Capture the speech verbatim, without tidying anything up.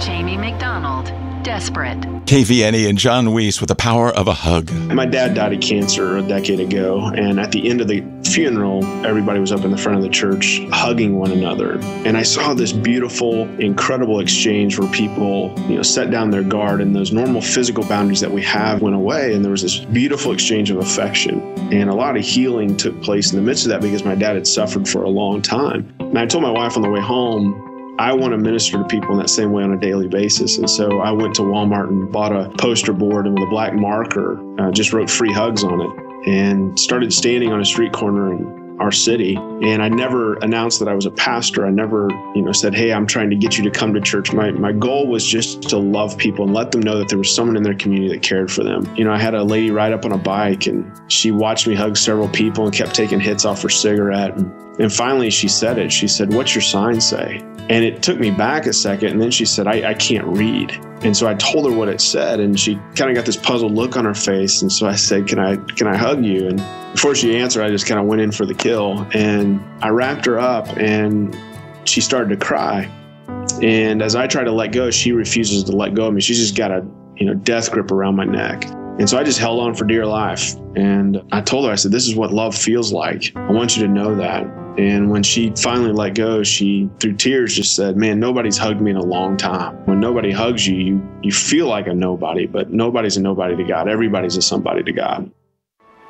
Jamie McDonald, Desperate. K V N E and John Weiss with the power of a hug. My dad died of cancer a decade ago, and at the end of the funeral, everybody was up in the front of the church hugging one another. And I saw this beautiful, incredible exchange where people, you know, set down their guard, and those normal physical boundaries that we have went away, and there was this beautiful exchange of affection. And a lot of healing took place in the midst of that because my dad had suffered for a long time. And I told my wife on the way home, I want to minister to people in that same way on a daily basis. And so I went to Walmart and bought a poster board, and with a black marker, uh, just wrote free hugs on it and started standing on a street corner in our city. And I never announced that I was a pastor. I never, you know, said, hey, I'm trying to get you to come to church. My my goal was just to love people and let them know that there was someone in their community that cared for them. You know, I had a lady ride up on a bike, and she watched me hug several people and kept taking hits off her cigarette. And, and finally she said it. She said, what's your sign say? And it took me back a second. And then she said, I, I can't read. And so I told her what it said, and she kind of got this puzzled look on her face. And so I said, can I, can I hug you? And before she answered, I just kind of went in for the kill, and I wrapped her up, and she started to cry. And as I try to let go, she refuses to let go of me. She's just got a, you know, death grip around my neck. And so I just held on for dear life. And I told her, I said, this is what love feels like. I want you to know that. And when she finally let go, she, through tears, just said, man, nobody's hugged me in a long time. When nobody hugs you, you, you feel like a nobody, but nobody's a nobody to God. Everybody's a somebody to God.